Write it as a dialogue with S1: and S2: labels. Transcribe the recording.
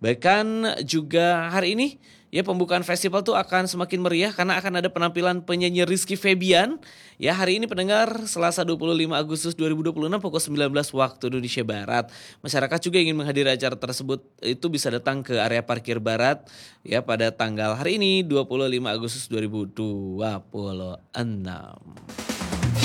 S1: Bahkan juga hari ini ya pembukaan festival tuh akan semakin meriah karena akan ada penampilan penyanyi Rizky Febian. Ya hari ini pendengar Selasa 25 Agustus 2026 pukul 19 waktu Indonesia Barat. Masyarakat juga ingin menghadiri acara tersebut itu bisa datang ke area parkir barat ya pada tanggal hari ini 25 Agustus 2026.